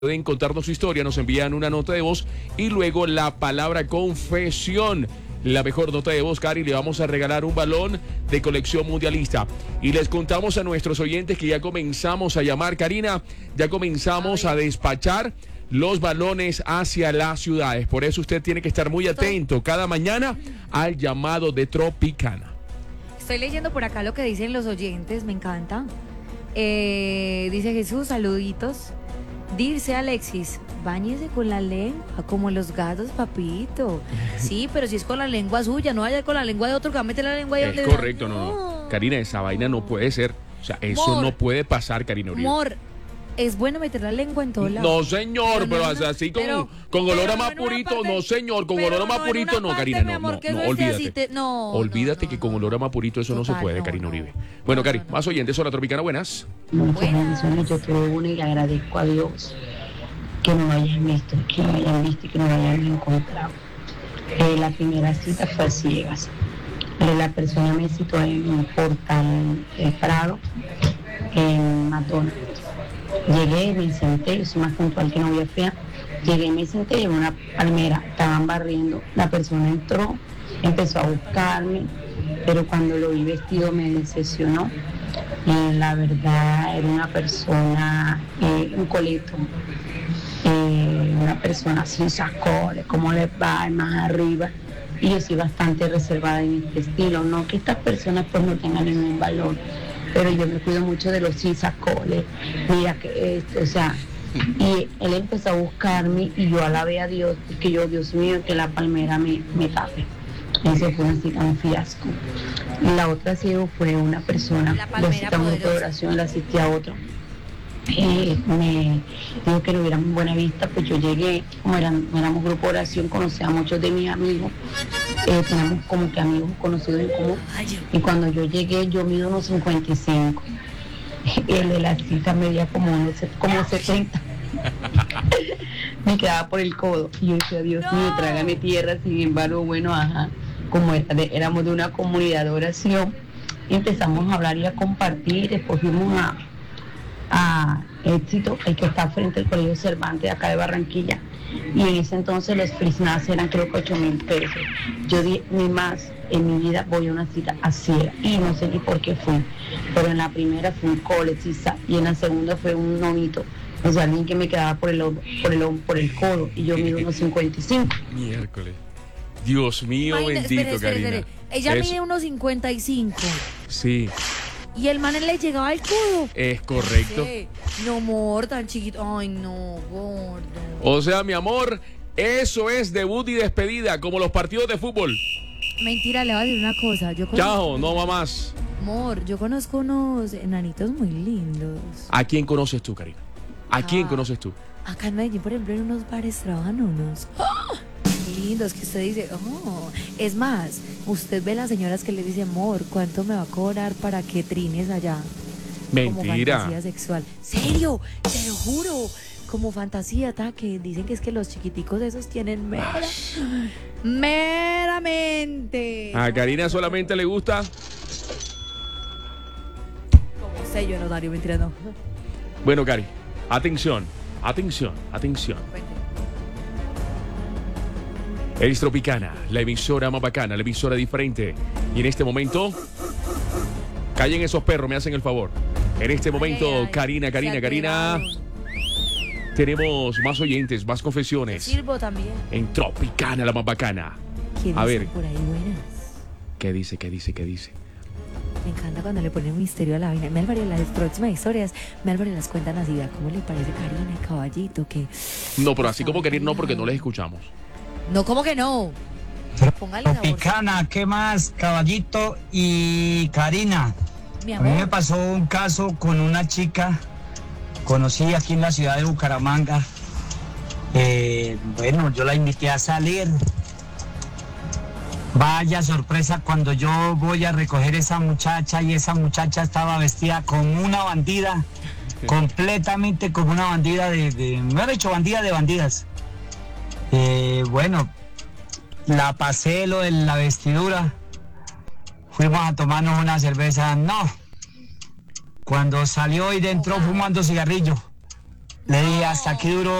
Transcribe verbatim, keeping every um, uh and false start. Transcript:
Pueden contarnos su historia, nos envían una nota de voz y luego la palabra confesión. La mejor nota de voz, Cari, le vamos a regalar un balón de colección mundialista. Y les contamos a nuestros oyentes que ya comenzamos a llamar, Karina, ya comenzamos a despachar los balones hacia las ciudades. Por eso usted tiene que estar muy atento cada mañana al llamado de Tropicana. Estoy leyendo por acá lo que dicen los oyentes, me encanta. Eh, dice Jesús, saluditos. Dice Alexis, báñese con la lengua, como los gatos, papito. Sí, pero si es con la lengua suya, no vaya con la lengua de otro que va a meter la lengua de otro. Es correcto, no, no. Karina, esa vaina no puede ser. O sea, eso Mor, no puede pasar, Karina Uribe. Mor, es bueno meter la lengua en todo lado. No, señor, pero, pero no, así con, pero, con olor a mapurito, parte, no, señor, con olor a mapurito, no, no, Karina, no, amor, no, no, no olvídate. Te, no, olvídate no, que con olor a mapurito eso Total, no se puede, no, Karina Uribe. Bueno, Cari, más oyentes, hola Tropicana, buenas. Muchas bendiciones, yo tuve una y le agradezco a Dios que no me hayan visto, que no me hayan visto y que no me hayan encontrado. Eh, la primera cita fue a ciegas. Eh, la persona me citó en un portal de Prado, en McDonald's. Llegué, me senté, yo soy más puntual que novia fea. Llegué, me senté en una palmera, estaban barriendo. La persona entró, empezó a buscarme, pero cuando lo vi vestido me decepcionó. Y la verdad era una persona, eh, un coleto. Eh, una persona sin sacones, cómo les va, más arriba, y yo soy bastante reservada en este estilo, no que estas personas pues no tengan ningún valor, pero yo me cuido mucho de los sin sacones, mira que esto, o sea, y él empezó a buscarme y yo alabé a Dios, que yo, Dios mío, que la palmera me, me tape. Eso fue una cita, un fiasco. La otra ciego fue una persona, la cita una oración, la asistí a otro. Eh, me dijo que no hubiera muy buena vista, pues yo llegué, como eran, éramos grupo de oración, conocía a muchos de mis amigos, eh, teníamos como que amigos conocidos en común, y cuando yo llegué yo mido unos cincuenta y cinco, el de la cita medía como, unos, como setenta, me quedaba por el codo, y yo decía, Dios no. mío, trágame tierra, sin embargo, bueno, ajá, como era de, éramos de una comunidad de oración, y empezamos a hablar y a compartir, después fuimos a a Éxito, el que está frente al Colegio Cervantes de acá de Barranquilla, y en ese entonces los free snacks eran creo que ocho mil pesos. Yo di ni más en mi vida voy a una cita así era, y no sé ni por qué fui, pero en la primera fue un colecista y en la segunda fue un nomito, o sea, alguien que me quedaba por el por el por el codo, y yo mido unos cincuenta y cinco. Miércoles. Dios mío, Ay, bendito, espere, espere, Karina. espere. Ella Eso. mide unos cincuenta y cinco. Sí. Y el man le llegaba al codo. Es correcto. Sí. No, amor, tan chiquito. Ay, no, gordo. O sea, mi amor, eso es debut y despedida, como los partidos de fútbol. Mentira, le voy a decir una cosa. Yo conozco... Chao, no va más. Amor, yo conozco unos enanitos muy lindos. ¿A quién conoces tú, Karina? ¿A ah, quién conoces tú? Acá en Medellín, por ejemplo, en unos bares trabajan unos... ¡Oh! lindos, que usted dice, oh, es más, usted ve las señoras que le dicen, amor, ¿cuánto me va a cobrar para que trines allá? Mentira. Como fantasía sexual. ¿Serio? Te lo juro. Como fantasía, ta, que dicen que es que los chiquiticos esos tienen mera, meramente. A Karina solamente le gusta. Como sello en horario, mentira, no. Bueno, Cari, atención, atención, atención. Es Tropicana, la emisora más bacana, la emisora diferente. Y en este momento, callen esos perros, me hacen el favor. En este momento, ay, ay, Karina, Karina, Karina, tenemos más oyentes, más confesiones. Te sirvo también. En Tropicana, la más bacana. ¿Qué A dice ver, por ahí, buenas? ¿Qué dice, qué dice, qué dice? Me encanta cuando le ponen misterio a la vaina. Me Álvarez, las próximas historias, me Álvarez las cuentan así. ¿Cómo le parece Karina, el caballito? Que no, pero así como querer no, porque no les escuchamos. No, ¿cómo que no? Póngale Tropicana, ¿qué más? Caballito y Karina. Mi a amor. mí me pasó un caso con una chica, conocí aquí en la ciudad de Bucaramanga. Eh, bueno, yo la invité a salir. Vaya sorpresa cuando yo voy a recoger esa muchacha y esa muchacha estaba vestida como una bandida, completamente como una bandida de, de me ha hecho bandida de bandidas. Eh, bueno, la pasé lo de la vestidura, fuimos a tomarnos una cerveza, no, cuando salió y dentro fumando cigarrillo, Le dije, hasta aquí duró